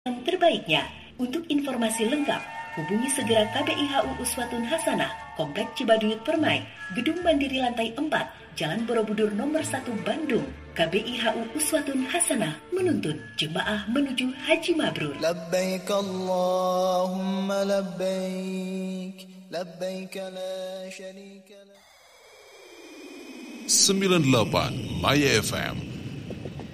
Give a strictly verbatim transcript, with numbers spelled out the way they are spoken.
yang terbaiknya. Untuk informasi lengkap, hubungi segera K B I H U Uswatun Hasanah, Komplek Cibaduyut Permai, Gedung Mandiri Lantai empat, Jalan Borobudur Nomor satu Bandung. K B I H U Uswatun Hasanah menuntun jemaah menuju Haji Mabrur. Labbaik Allahumma labbaik, labbaik la syarika lak. sembilan puluh delapan Maya F M